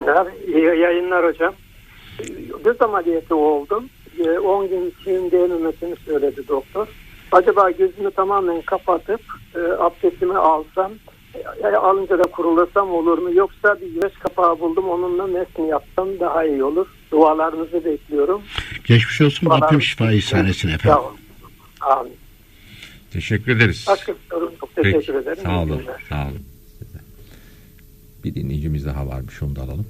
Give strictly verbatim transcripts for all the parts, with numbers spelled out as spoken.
günler. İyi yayınlar hocam. Göz ameliyatı oldum. on gün çiğim değmemesini söyledi doktor. Acaba gözümü tamamen kapatıp e, abdestimi alsam, e, alınca da kurulasam olur mu? Yoksa bir göz kapağı buldum, onunla mesni yapsam daha iyi olur. Dualarınızı bekliyorum. Geçmiş olsun. Rabbim şifa ihsanesin efendim. Sağ olun. Amin. Teşekkür ederiz. Başka bir sorun yok. Teşekkür Peki, ederim. Sağ olun. Sağ olun. Bir dinleyicimiz daha varmış, onu da alalım.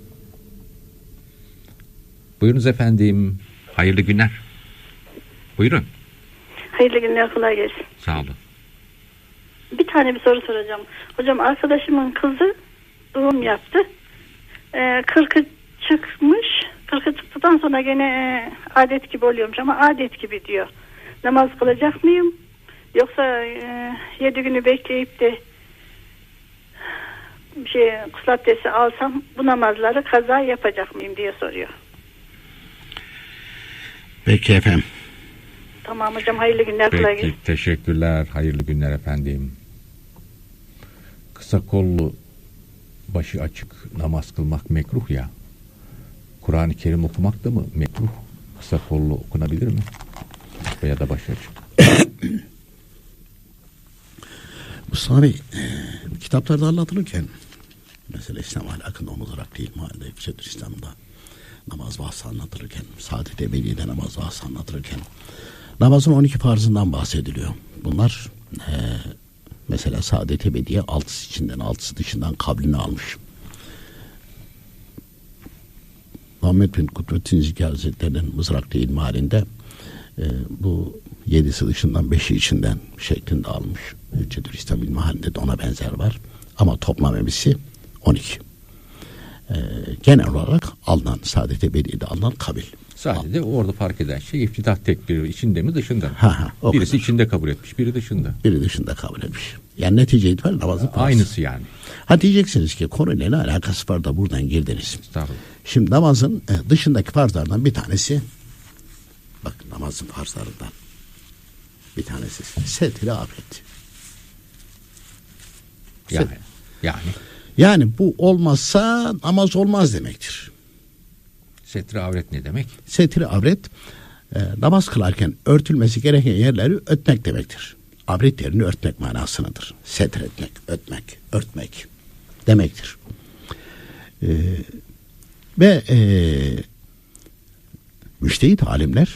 Buyurunuz efendim. Hayırlı günler. Buyurun. Hayırlı günler, kolay gelsin. Sağ olun. Bir tane bir soru soracağım. Hocam, arkadaşımın kızı doğum yaptı. Ee, kırkı çıkmış. Kırkı çıktıktan sonra gene e, adet gibi oluyormuş ama adet gibi diyor. Namaz kılacak mıyım? Yoksa e, yedi günü bekleyip de şey, gusül abdesti alsam bu namazları kaza yapacak mıyım diye soruyor. Peki efendim. Tamam hocam, hayırlı günler, kolay Peki, gelsin. teşekkürler. Hayırlı günler efendim. Kısa kollu, başı açık namaz kılmak mekruh ya. Kur'an-ı Kerim okumak da mı mekruh? Kısa kollu okunabilir mi? Veya da başı açık. Mustafa Bey, e, kitaplarda anlatılırken mesela İslam ahlakında omuz olarak değil, mahallede Yüksek İslam'da namaz bahsi anlatılırken, Saadet Ebediye'de namaz bahsi anlatılırken namazın on iki farzından bahsediliyor. Bunlar e, mesela Saadet Ebediye altısı içinden altısı dışından kablini almış. Muhammed bin Kudrettin Zeki Hazretleri'nin Mızrak değil halinde e, bu yedisi dışından beşi içinden şeklinde almış. Hüccetül İslam ilmi halinde de ona benzer var. Ama toplam emisi on iki. Ee, genel olarak alınan, Saadet Ebediye'de alınan kabil. Sadece orada fark eden şey iftitah tekbiri içinde mi dışında mı? Ha, ha, Birisi kadar. içinde kabul etmiş, biri dışında. Biri dışında kabul etmiş. Yani netice itibariyle namazın farz. Aynısı yani. Ha, diyeceksiniz ki konuyla ne alakası var da buradan girdiniz. Estağfurullah. Şimdi namazın e, dışındaki farzlardan bir tanesi, bak namazın farzlarından bir tanesi setir-i avret. Yani, yani Yani bu olmazsa namaz olmaz demektir. setre avret ne demek? Setir-i avret e, namaz kılarken örtülmesi gereken yerleri örtmek demektir. Avret yerini örtmek manasındadır. Setretmek, örtmek, örtmek demektir. E, ve e, müştehit alimler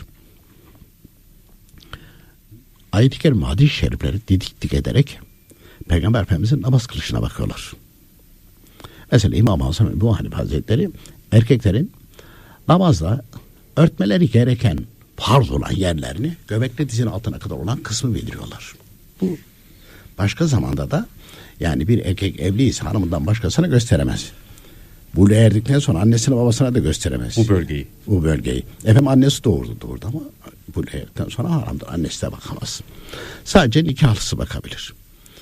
ayet-i kerime, hadis-i şerifleri didik dik ederek Peygamber Efendimiz'in namaz kılışına bakıyorlar. Mesela İmam-ı Azam Ebu Hanife Hazretleri erkeklerin namazda örtmeleri gereken farz olan yerlerini göbekle dizinin altına kadar olan kısmı bildiriyorlar. Bu başka zamanda da yani bir erkek evliyse hanımından başkasına gösteremez. Buluğa erdikten sonra annesine babasına da gösteremez. Bu bölgeyi. Bu bölgeyi. Efendim annesi doğurdu doğurdu ama buluğa erdikten sonra haramdır. Annesi de bakamaz. Sadece nikahlısı bakabilir.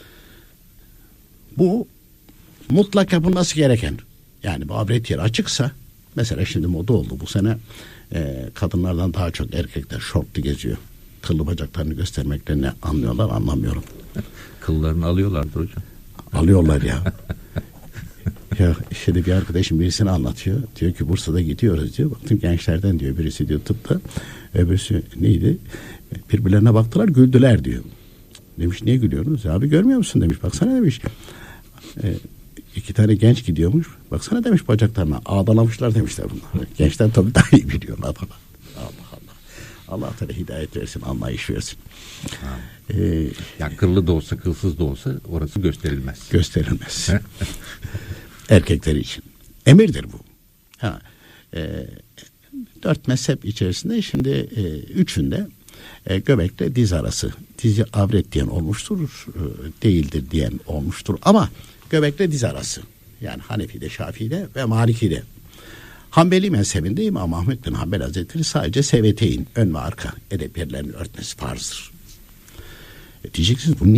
Bu mutlak yapılması gereken, yani bu avret yeri açıksa, mesela şimdi moda oldu bu sene e, kadınlardan daha çok erkekler şortlu geziyor. Kıllı bacaklarını göstermekle ne anlıyorlar anlamıyorum. Kıllarını alıyorlardır hocam. Alıyorlar ya. Ya işte bir arkadaşım birisini anlatıyor. Diyor ki Bursa'da gidiyoruz diyor. Baktım gençlerden diyor, birisi diyor tıpta, öbürsü neydi? Birbirlerine baktılar, güldüler diyor. Demiş niye gülüyorsunuz? Abi görmüyor musun demiş. Baksana demiş. E, iki tane genç gidiyormuş. Baksana demiş bacaklarına. Ağdalamışlar demişler bunlar. Gençler tabii daha iyi biliyorlar. Allah Allah. Allah Teala hidayet versin, anlayış versin. Ee, Yani kıllı da olsa kılsız da olsa orası gösterilmez. Gösterilmez. Erkekler için. Emirdir bu. Ha, e, dört mezhep içerisinde şimdi e, üçünde e, göbekle diz arası. Dizi avret diyen olmuştur, e, değildir diyen olmuştur. Ama göbekle diz arası. Yani Hanefi'de, Şafii'de ve Maliki'de. Hanbeli mezhebinde İmam Ahmed bin Hanbel Hazretleri sadece seveteyn, ön ve arka edep yerlerini örtmesi farzdır. E, diyeceksiniz bunu